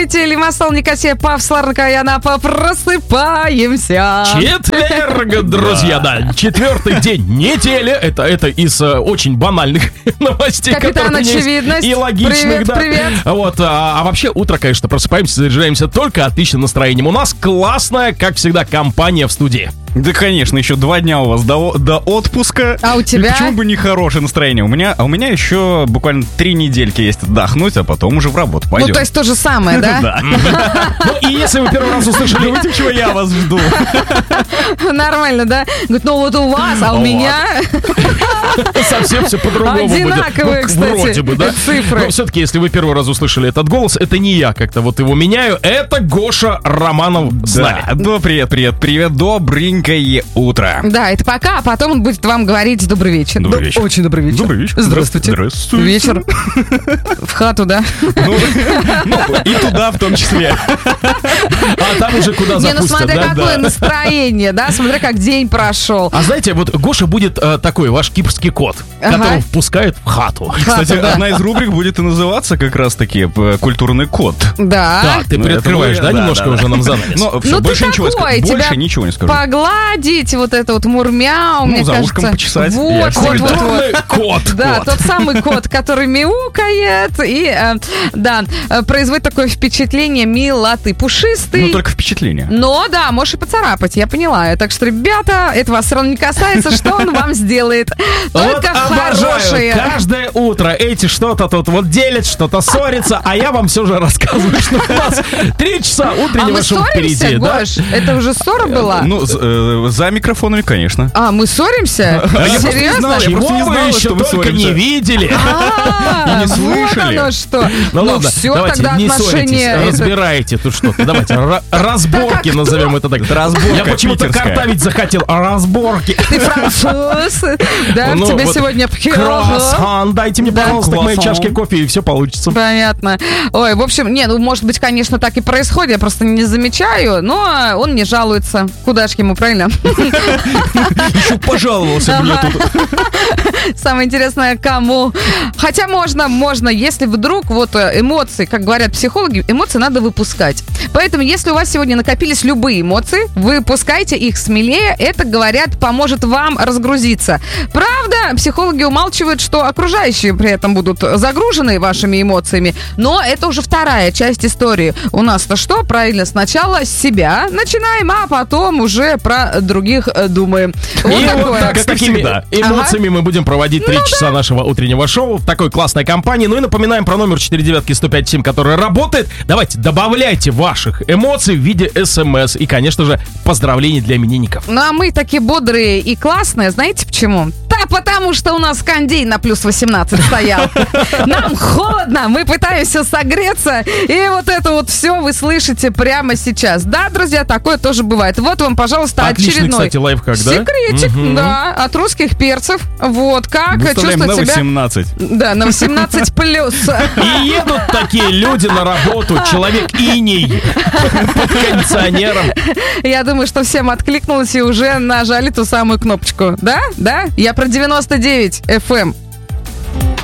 Здравствуйте, Лимассол, Никосия, Пав, Сларнака и Анапа. Просыпаемся. Четверг, друзья, да. Четвертый день недели. Это из очень банальных новостей, Капитан которые Очевидность. есть, и логичных, Привет, да. привет. Вот, а вообще утро, конечно, просыпаемся, заряжаемся только отличным настроением. У нас классная, как всегда, компания в студии. Да, конечно, еще 2 дня у вас до отпуска. А у тебя? И почему бы не хорошее настроение? У меня еще буквально 3 недельки есть отдохнуть, а потом уже в работу пойдем. Ну, то есть то же самое, да? Да. Ну, и если вы первый раз услышали... Думаете, чего я вас жду? Нормально, да? Говорит, ну вот у вас, а у меня... Совсем все по-другому будет. Одинаковые, Ну, кстати, вроде бы, да? цифры. Но все-таки, если вы первый раз услышали этот голос, это не я как-то вот его меняю. Это Гоша Романов с нами. Да, ну, привет, добренькое утро. Да, это пока, а потом он будет вам говорить добрый вечер. Добрый вечер. Очень добрый вечер. Добрый вечер. Здравствуйте. Здравствуйте. Вечер. В хату, да? Ну, и туда в том числе. А там уже куда Не, ну запустят, смотря да? какое настроение, да? Смотря как день прошел. А знаете, вот Гоша будет такой ваш кипрский кот, Ага. которого впускают в хату. Кстати, да. одна из рубрик будет и называться как раз-таки «Культурный код». Да. Так, ты Ну, приоткрываешь, это да, да, немножко да, уже да. нам занавес? Но все, Ну, ты больше ничего такой, тебя больше ничего не скажу. Погладить, вот это вот мурмяу, Ну, мне за кажется. ушком почесать. Я Вот, всегда. вот, вот, вот. Культурный кот. Да, Вот. тот самый кот, который мяукает и, производит такое впечатление милоты, пушистый. Ну, только впечатление. Но, да, можешь и поцарапать, я поняла. Так что, ребята, это вас все равно не касается, что он вам сделает. Вот Только обожаю, хорошие. каждое утро эти что-то тут вот делят, что-то ссорятся, а я вам все же рассказываю, что у нас 3 часа А утреннего мы шоу ссоримся, впереди, да? Гош? Это уже ссора была? Ну, за микрофонами, конечно. А, мы ссоримся? я просто не Серьезно? знал, я Чего просто не вы знала, еще что вы только ссоримся. не видели? А, И не слышали. Вот оно что. Ну ладно, все, давайте, тогда не отношения... ссоритесь, разбирайте тут что-то. Давайте, разборки Так, а назовем это так. Разборка Я почему-то питерская. картавить захотел, а разборки. Ты француз, да, Ну, тебе вот сегодня... Круассан, дайте мне, Да. пожалуйста, к моей Круассан. чашке кофе, и все получится. Понятно. Ой, в общем, не, ну, может быть, конечно, так и происходит, я просто не замечаю, но он не жалуется. Куда ж ему, правильно? Еще пожаловался мне Ага. тут. Самое интересное, кому. Хотя можно, если вдруг вот эмоции, как говорят психологи, эмоции надо выпускать. Поэтому, если у вас сегодня накопились любые эмоции, выпускайте их смелее. Это, говорят, поможет вам разгрузиться. Правда, психологи умалчивают, что окружающие при этом будут загружены вашими эмоциями. Но это уже вторая часть истории. У нас-то что? Правильно, сначала с себя начинаем, а потом уже про других думаем. Вот И вот такое. так, с Как и такими всегда. эмоциями мы будем проводить 3 часа нашего утреннего шоу в такой классной компании. Ну и напоминаем про номер 495-105-7, который работает. Давайте, добавляйте ваших эмоций в виде СМС. И, конечно же, поздравлений для именинников. Ну, а мы такие бодрые и классные. Знаете почему? Да, потому что у нас кондей на плюс 18 стоял. Нам холодно, мы пытаемся согреться. И вот это вот все вы слышите прямо сейчас. Да, друзья, такое тоже бывает. Вот вам, пожалуйста, Отличный, очередной кстати, лайфхак, да? секретик, да, от русских перцев. Вот, как Выставляем чувствовать на себя... 18. Да, на 18 плюс. И едут такие люди на работу, человек иней под кондиционером. Я думаю, что всем откликнулось и уже нажали ту самую кнопочку. Да? Да? Я про 99 FM.